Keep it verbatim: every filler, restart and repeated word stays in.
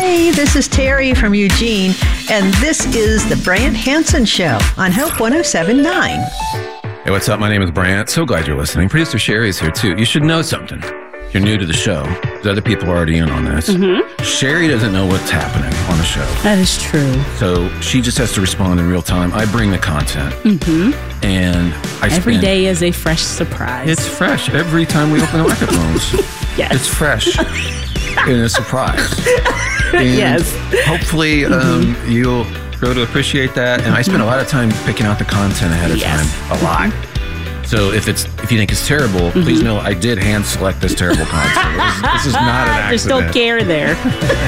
Hey, this is Terry from Eugene, and this is the Brant Hansen Show on Hope one oh seven point nine. Hey, what's up? My name is Brant. So glad you're listening. Producer Sherry's here, too. You should know something. You're new to the show. The other people are already in on this. Mm-hmm. Sherry doesn't know what's happening on the show. That is true. So she just has to respond in real time. I bring the content. Mm-hmm. And I Every spend, day is a fresh surprise. It's fresh every time we open the microphones. Yes. It's fresh and a surprise. And yes. Hopefully um, mm-hmm. you'll grow to appreciate that. And I spend a lot of time picking out the content ahead of yes. time. A lot. So if it's if you think it's terrible, mm-hmm. please know I did hand select this terrible content. This is, this is not an accident. There's no care there.